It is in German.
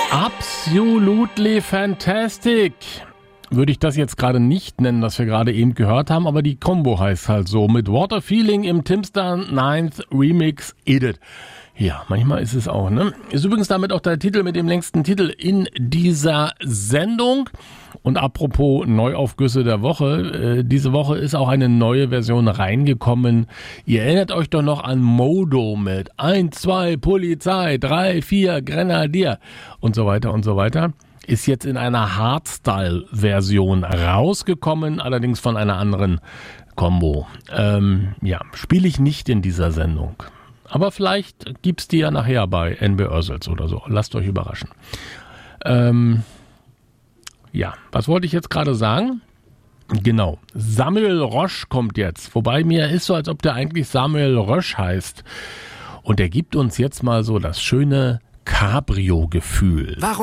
Absolutely fantastic. Würde ich das jetzt gerade nicht nennen, was wir gerade eben gehört haben, aber die Combo heißt halt so. Mit Water Feeling im Timster 9th Remix Edit. Ja, manchmal ist es auch, ne? Ist übrigens damit auch der Titel mit dem längsten Titel in dieser Sendung. Und apropos Neuaufgüsse der Woche, diese Woche ist auch eine neue Version reingekommen. Ihr erinnert euch doch noch an Modo mit 1, 2 Polizei, 3, 4 Grenadier und so weiter und so weiter. Ist jetzt in einer Hardstyle-Version rausgekommen, allerdings von einer anderen Combo. Spiele ich nicht in dieser Sendung. Aber vielleicht gibt's die ja nachher bei NB Ursels oder so. Lasst euch überraschen. Was wollte ich jetzt gerade sagen? Genau, Samuel Roche kommt jetzt. Wobei mir ist so, als ob der eigentlich Samuel Roche heißt. Und der gibt uns jetzt mal so das schöne Cabrio-Gefühl.